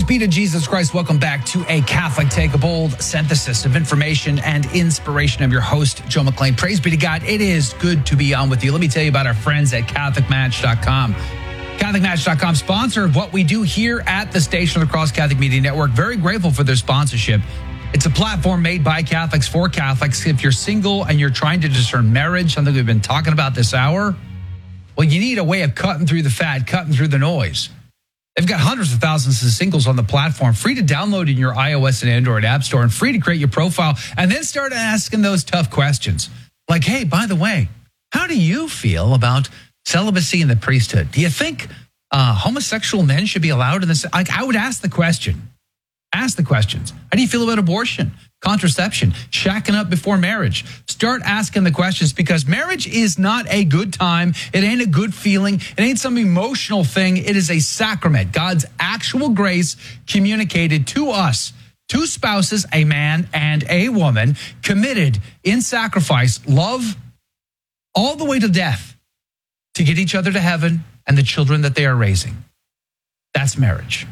Praise be to Jesus Christ. Welcome back to A Catholic Take, a bold synthesis of information and inspiration. I'm your host, Joe McClain. Praise be to God. It is good to be on with you. Let me tell you about our friends at CatholicMatch.com. CatholicMatch.com, sponsor of what we do here at the station of the Cross Catholic Media Network. Very grateful for their sponsorship. It's a platform made by Catholics for Catholics. If you're single and you're trying to discern marriage, something we've been talking about this hour, well, you need a way of cutting through the fat, cutting through the noise. They've got hundreds of thousands of singles on the platform, free to download in your iOS and Android app store, and free to create your profile and then start asking those tough questions. Like, hey, by the way, how do you feel about celibacy in the priesthood? Do you think homosexual men should be allowed in this? Like, I would ask the question. Ask the questions. How do you feel about abortion, contraception, shacking up before marriage? Start asking the questions, because marriage is not a good time. It ain't a good feeling. It ain't some emotional thing. It is a sacrament. God's actual grace communicated to us. Two spouses, a man and a woman, committed in sacrifice, love all the way to death to get each other to heaven and the children that they are raising. That's marriage.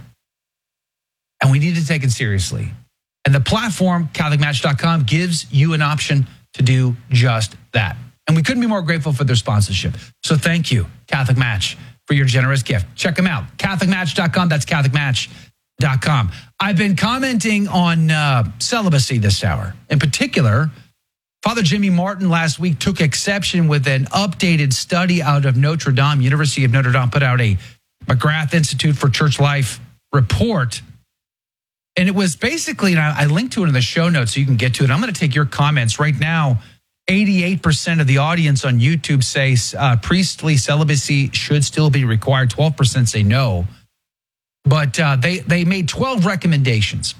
And we need to take it seriously. And the platform, CatholicMatch.com, gives you an option to do just that. And we couldn't be more grateful for their sponsorship. So thank you, Catholic Match, for your generous gift. Check them out, CatholicMatch.com. That's CatholicMatch.com. I've been commenting on celibacy this hour. In particular, Father Jimmy Martin last week took exception with an updated study out of Notre Dame. University of Notre Dame put out a McGrath Institute for Church Life report. And it was basically, and I linked to it in the show notes so you can get to it. I'm going to take your comments. Right now, 88% of the audience on YouTube say priestly celibacy should still be required. 12% say no. But they made 12 recommendations.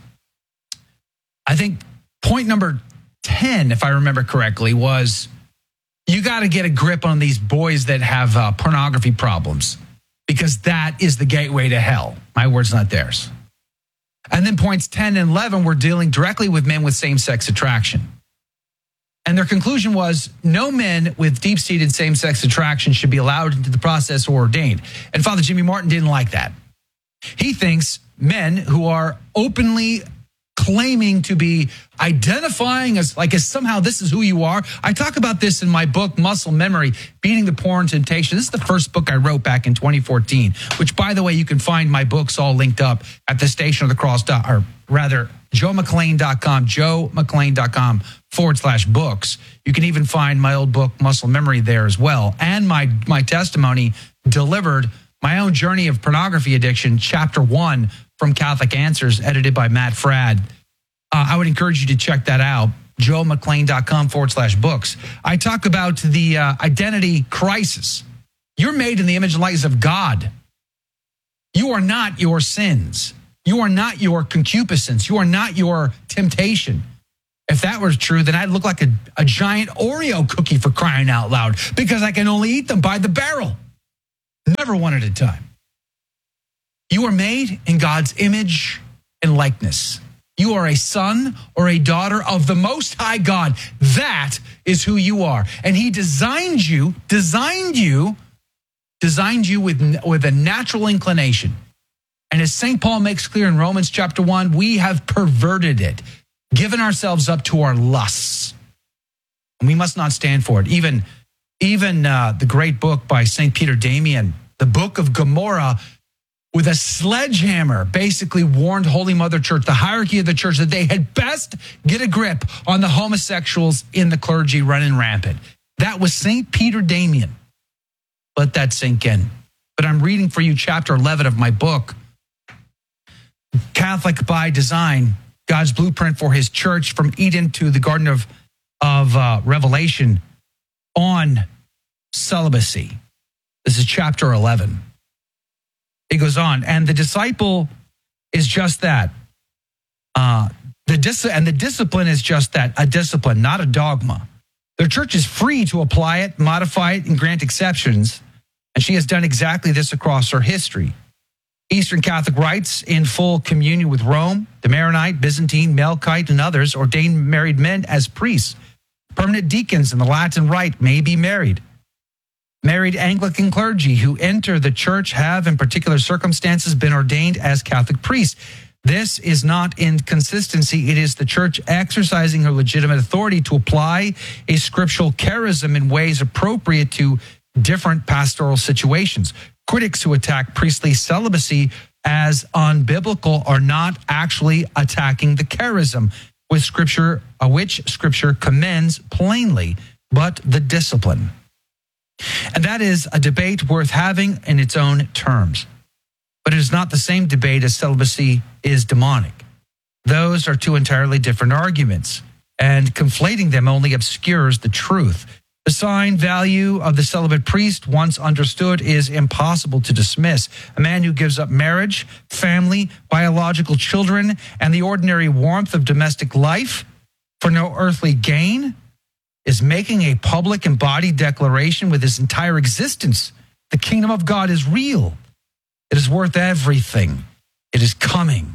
I think point number 10, if I remember correctly, was you got to get a grip on these boys that have pornography problems, because that is the gateway to hell. My words, not theirs. And then points 10 and 11 were dealing directly with men with same-sex attraction. And their conclusion was no men with deep-seated same-sex attraction should be allowed into the process or ordained. And Father Jimmy Martin didn't like that. He thinks men who are openly claiming to be identifying as somehow this is who you are. I talk about this in my book, Muscle Memory, Beating the Porn Temptation. This is the first book I wrote back in 2014, which, by the way, you can find my books all linked up at the Station of the Cross, or rather, joemcclain.com, joemcclain.com/books. You can even find my old book, Muscle Memory, there as well. And my testimony delivered, my own journey of pornography addiction, chapter 1 from Catholic Answers, edited by Matt Fradd. I would encourage you to check that out, joemcclain.com/books. I talk about the identity crisis. You're made in the image and likeness of God. You are not your sins. You are not your concupiscence. You are not your temptation. If that were true, then I'd look like a giant Oreo cookie, for crying out loud, because I can only eat them by the barrel. Never one at a time. You are made in God's image and likeness. You are a son or a daughter of the Most High God. That is who you are. And he designed you with a natural inclination. And as St. Paul makes clear in Romans chapter 1, we have perverted it, given ourselves up to our lusts. And we must not stand for it. Even the great book by St. Peter Damian, the Book of Gomorrah, with a sledgehammer, basically warned Holy Mother Church, the hierarchy of the church, that they had best get a grip on the homosexuals in the clergy running rampant. That was St. Peter Damian. Let that sink in. But I'm reading for you chapter 11 of my book, Catholic by Design, God's Blueprint for His Church from Eden to the Garden of Revelation, on celibacy. This is chapter 11. He goes on, and the disciple is just that. The discipline is just that, a discipline, not a dogma. The church is free to apply it, modify it, and grant exceptions, and she has done exactly this across her history. Eastern Catholic rites, in full communion with Rome, the Maronite, Byzantine, Melkite, and others, ordained married men as priests. Permanent deacons in the Latin Rite may be married. Married Anglican clergy who enter the church have, in particular circumstances, been ordained as Catholic priests. This is not inconsistency. It is the church exercising her legitimate authority to apply a scriptural charism in ways appropriate to different pastoral situations. Critics who attack priestly celibacy as unbiblical are not actually attacking the charism, which Scripture commends plainly, but the discipline. And that is a debate worth having in its own terms. But it is not the same debate as celibacy is demonic. Those are two entirely different arguments, and conflating them only obscures the truth. The sign value of the celibate priest, once understood, is impossible to dismiss. A man who gives up marriage, family, biological children, and the ordinary warmth of domestic life for no earthly gain is making a public embodied declaration with his entire existence. The kingdom of God is real. It is worth everything. It is coming.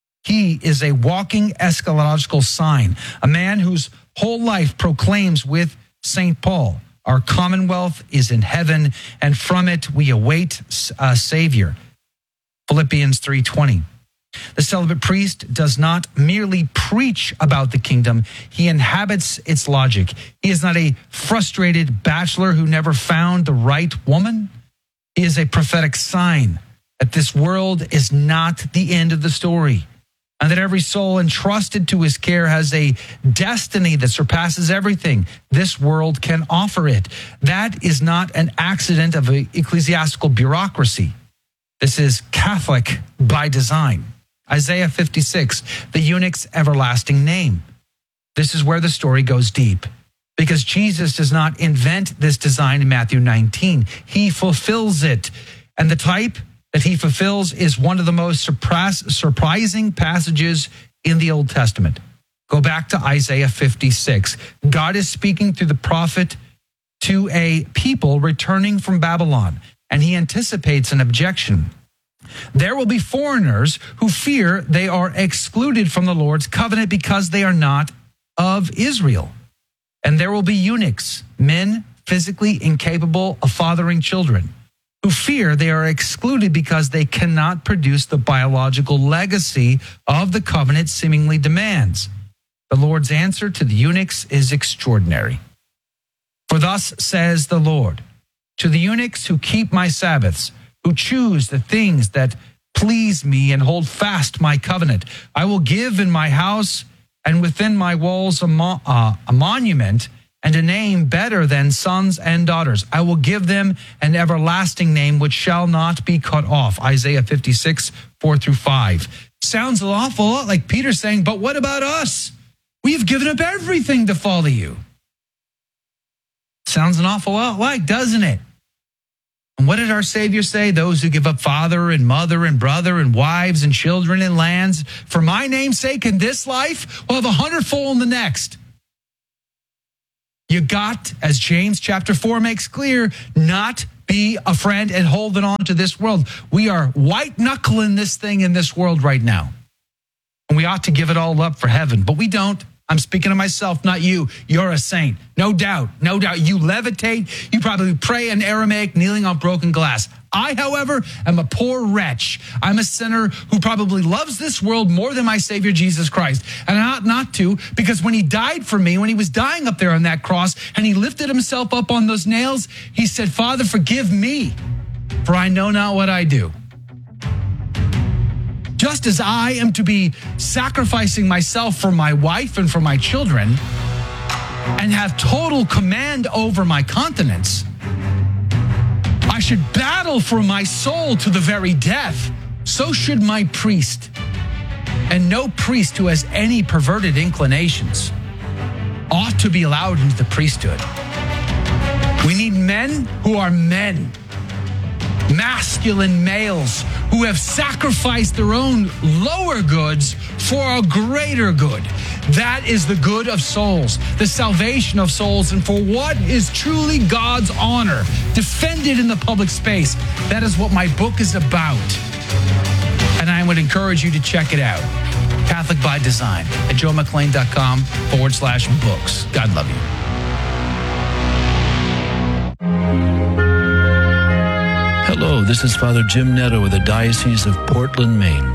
He is a walking eschatological sign, a man whose whole life proclaims with St. Paul, our commonwealth is in heaven, and from it we await a Savior. Philippians 3:20. The celibate priest does not merely preach about the kingdom, he inhabits its logic. He is not a frustrated bachelor who never found the right woman. He is a prophetic sign that this world is not the end of the story, and that every soul entrusted to his care has a destiny that surpasses everything this world can offer it. That is not an accident of ecclesiastical bureaucracy. This is Catholic by design. Isaiah 56, the eunuch's everlasting name. This is where the story goes deep, because Jesus does not invent this design in Matthew 19. He fulfills it. And the type that he fulfills is one of the most surprising passages in the Old Testament. Go back to Isaiah 56. God is speaking through the prophet to a people returning from Babylon, and he anticipates an objection. There will be foreigners who fear they are excluded from the Lord's covenant because they are not of Israel. And there will be eunuchs, men physically incapable of fathering children, who fear they are excluded because they cannot produce the biological legacy of the covenant seemingly demands. The Lord's answer to the eunuchs is extraordinary. For thus says the Lord, to the eunuchs who keep my Sabbaths, who choose the things that please me and hold fast my covenant, I will give in my house and within my walls a monument and a name better than sons and daughters. I will give them an everlasting name which shall not be cut off. Isaiah 56, 4-5. Sounds an awful lot like Peter saying, but what about us? We've given up everything to follow you. Sounds an awful lot like, doesn't it? And what did our Savior say? Those who give up father and mother and brother and wives and children and lands for my name's sake in this life will have 100-fold in the next. You got, as James chapter 4 makes clear, not be a friend and holding on to this world. We are white knuckling this thing in this world right now. And we ought to give it all up for heaven, but we don't. I'm speaking to myself, not you. You're a saint. No doubt. No doubt. You levitate. You probably pray in Aramaic, kneeling on broken glass. I, however, am a poor wretch. I'm a sinner who probably loves this world more than my Savior, Jesus Christ. And I ought not to, because when he died for me, when he was dying up there on that cross, and he lifted himself up on those nails, he said, Father, forgive me, for I know not what I do. Just as I am to be sacrificing myself for my wife and for my children and have total command over my continence, I should battle for my soul to the very death. So should my priest. And no priest who has any perverted inclinations ought to be allowed into the priesthood. We need men who are men, masculine males who have sacrificed their own lower goods for a greater good. That is the good of souls, the salvation of souls, and for what is truly God's honor, defended in the public space. That is what my book is about. And I would encourage you to check it out. Catholic by Design at joemcclain.com/books. God love you. This is Father Jim Netto of the Diocese of Portland, Maine.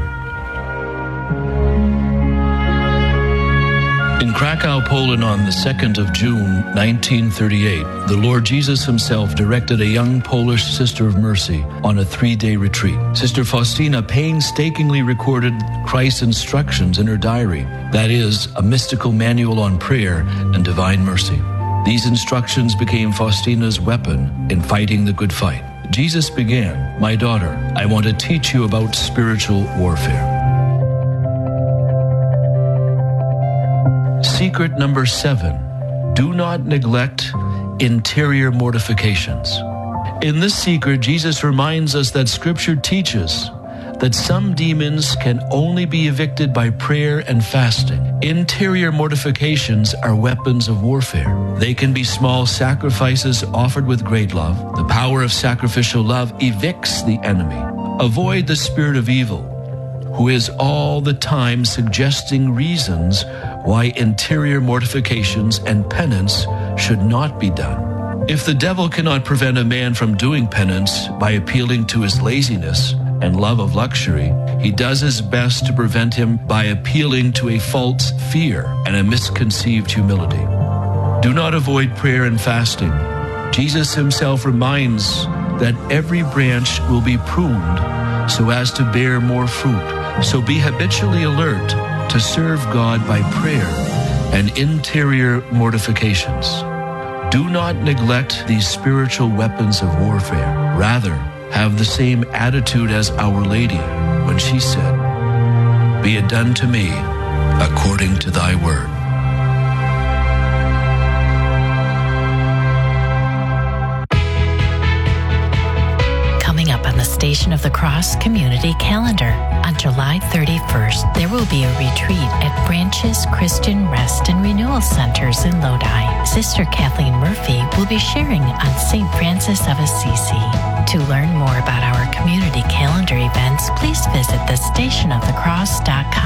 In Krakow, Poland, on the 2nd of June, 1938, the Lord Jesus himself directed a young Polish Sister of Mercy on a 3-day retreat. Sister Faustina painstakingly recorded Christ's instructions in her diary, that is, a mystical manual on prayer and divine mercy. These instructions became Faustina's weapon in fighting the good fight. Jesus began, "My daughter, I want to teach you about spiritual warfare." Secret number 7, do not neglect interior mortifications. In this secret, Jesus reminds us that Scripture teaches that some demons can only be evicted by prayer and fasting. Interior mortifications are weapons of warfare. They can be small sacrifices offered with great love. The power of sacrificial love evicts the enemy. Avoid the spirit of evil, who is all the time suggesting reasons why interior mortifications and penance should not be done. If the devil cannot prevent a man from doing penance by appealing to his laziness and love of luxury, he does his best to prevent him by appealing to a false fear and a misconceived humility. Do not avoid prayer and fasting. Jesus himself reminds that every branch will be pruned so as to bear more fruit. So be habitually alert to serve God by prayer and interior mortifications. Do not neglect these spiritual weapons of warfare. Rather, have the same attitude as Our Lady when she said, "Be it done to me according to thy word." Coming up on the Station of the Cross Community Calendar. On July 31st, there will be a retreat at Branches Christian Rest and Renewal Centers in Lodi. Sister Kathleen Murphy will be sharing on St. Francis of Assisi. To learn more about our community calendar events, please visit thestationofthecross.com.